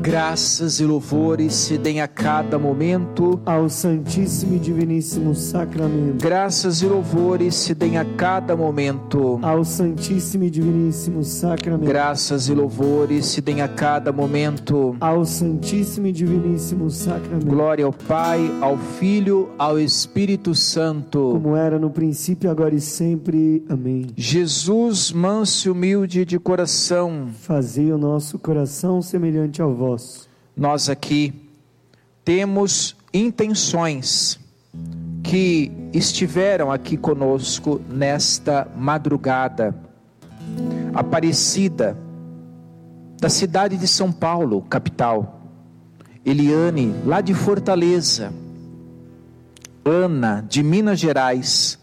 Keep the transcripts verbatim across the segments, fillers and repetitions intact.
Graças e louvores se deem a cada momento ao Santíssimo e Diviníssimo Sacramento. Graças e louvores se deem a cada momento ao Santíssimo e Diviníssimo Sacramento. Graças e louvores se deem a cada momento ao Santíssimo e Diviníssimo Sacramento. Glória ao Pai, ao Filho, ao Espírito Santo, como era no princípio, agora e sempre. Amém. Jesus, manso e humilde de coração, fazei o nosso coração semelhante ao vosso. Nós aqui temos intenções que estiveram aqui conosco nesta madrugada. Aparecida, da cidade de São Paulo, capital. Eliane, lá de Fortaleza. Ana, de Minas Gerais.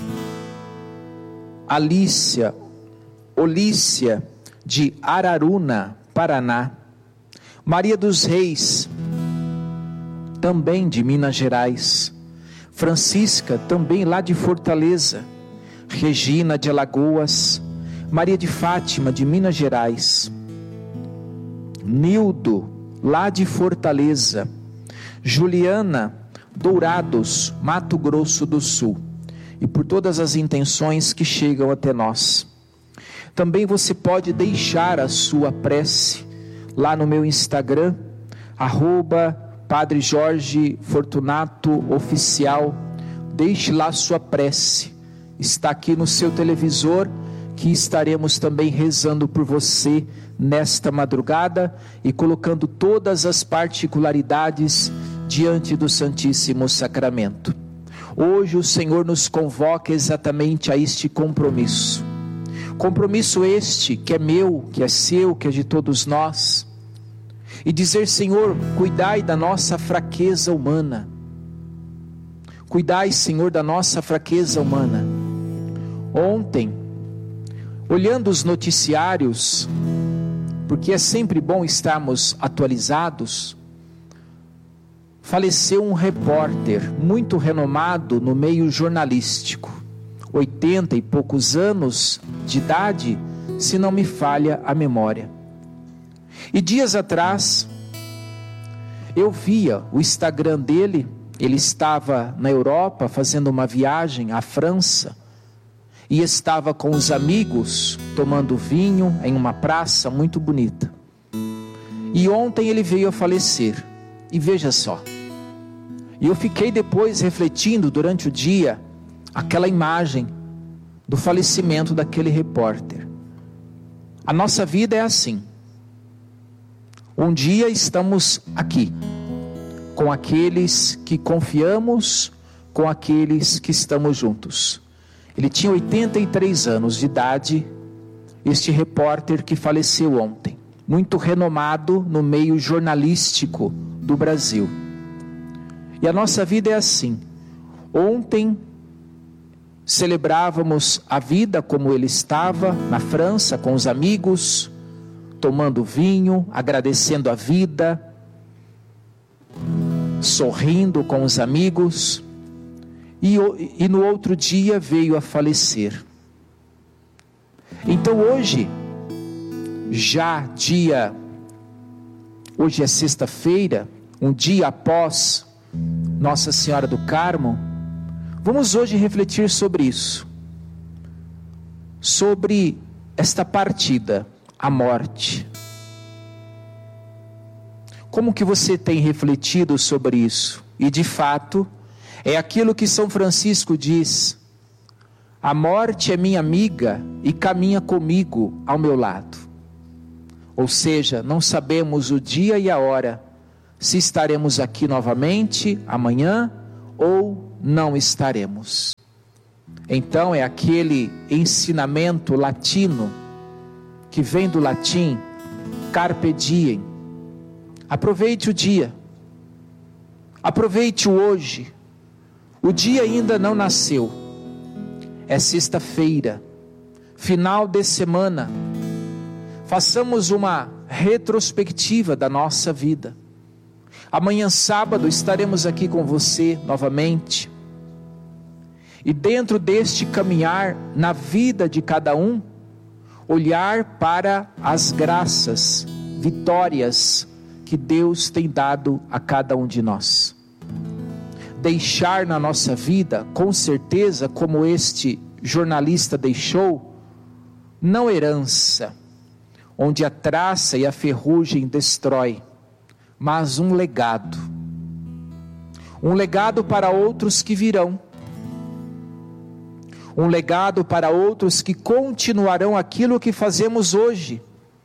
Alícia, Olícia, de Araruna, Paraná. Maria dos Reis, também de Minas Gerais. Francisca, também lá de Fortaleza. Regina, de Alagoas. Maria de Fátima, de Minas Gerais. Nildo, lá de Fortaleza. Juliana, Dourados, Mato Grosso do Sul. E por todas as intenções que chegam até nós. Também você pode deixar a sua prece lá no meu Instagram, arroba Padre Jorge Fortunato Oficial. Deixe lá sua prece, está aqui no seu televisor, que estaremos também rezando por você nesta madrugada e colocando todas as particularidades diante do Santíssimo Sacramento. Hoje o Senhor nos convoca exatamente a este compromisso. Compromisso este que é meu, que é seu, que é de todos nós. E dizer: Senhor, cuidai da nossa fraqueza humana. Cuidai, Senhor, da nossa fraqueza humana. Ontem, olhando os noticiários, porque é sempre bom estarmos atualizados, faleceu um repórter muito renomado no meio jornalístico. oitenta e poucos anos de idade, se não me falha a memória. E dias atrás, eu via o Instagram dele. Ele estava na Europa fazendo uma viagem à França e estava com os amigos tomando vinho em uma praça muito bonita. E ontem ele veio a falecer. E veja só, e eu fiquei depois refletindo durante o dia aquela imagem do falecimento daquele repórter. A nossa vida é assim. Um dia estamos aqui, com aqueles que confiamos, com aqueles que estamos juntos. Ele tinha oitenta e três anos de idade, este repórter que faleceu ontem, muito renomado no meio jornalístico do Brasil. E a nossa vida é assim. Ontem celebrávamos a vida como ele estava na França com os amigos, tomando vinho, agradecendo a vida, sorrindo com os amigos, e, e no outro dia veio a falecer. Então hoje, já dia, hoje é sexta-feira, um dia após Nossa Senhora do Carmo, vamos hoje refletir sobre isso, sobre esta partida, a morte. Como que você tem refletido sobre isso? E de fato, é aquilo que São Francisco diz: a morte é minha amiga e caminha comigo ao meu lado. Ou seja, não sabemos o dia e a hora, se estaremos aqui novamente amanhã ou não estaremos. Então é aquele ensinamento latino, que vem do latim, carpe diem. Aproveite o dia, aproveite o hoje. O dia ainda não nasceu, é sexta-feira, final de semana. Façamos uma retrospectiva da nossa vida. Amanhã sábado estaremos aqui com você novamente. E dentro deste caminhar na vida de cada um, olhar para as graças, vitórias que Deus tem dado a cada um de nós. Deixar na nossa vida, com certeza, como este jornalista deixou, não herança, onde a traça e a ferrugem destrói, mas um legado. Um legado para outros que virão. Um legado para outros que continuarão aquilo que fazemos hoje.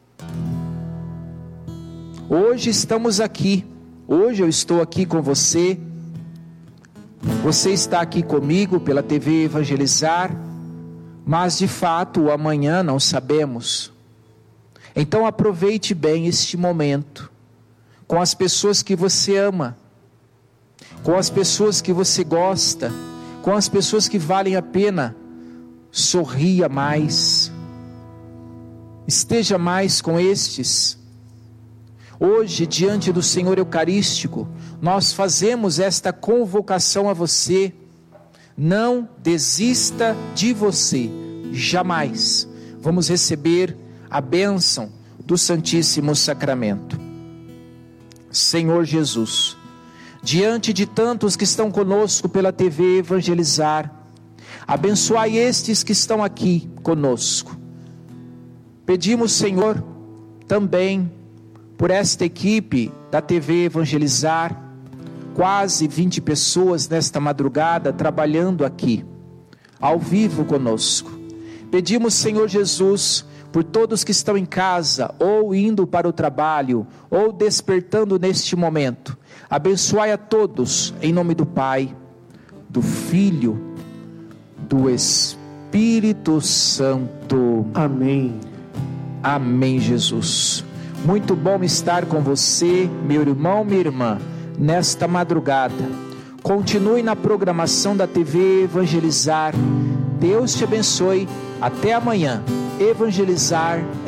Hoje estamos aqui, hoje eu estou aqui com você, você está aqui comigo pela T V Evangelizar, mas de fato o amanhã não sabemos. Então aproveite bem este momento, com as pessoas que você ama, com as pessoas que você gosta, com as pessoas que valem a pena. Sorria mais, esteja mais com estes. Hoje, diante do Senhor Eucarístico, nós fazemos esta convocação a você. Não desista de você, jamais. Vamos receber a bênção do Santíssimo Sacramento. Senhor Jesus, diante de tantos que estão conosco pela T V Evangelizar, abençoai estes que estão aqui conosco. Pedimos, Senhor, também por esta equipe da T V Evangelizar, quase vinte pessoas nesta madrugada trabalhando aqui, ao vivo conosco. Pedimos, Senhor Jesus, por todos que estão em casa, ou indo para o trabalho, ou despertando neste momento. Abençoai a todos, em nome do Pai, do Filho, do Espírito Santo. Amém. Amém, Jesus. Muito bom estar com você, meu irmão, minha irmã, nesta madrugada. Continue na programação da T V Evangelizar. Deus te abençoe. Até amanhã. Evangelizar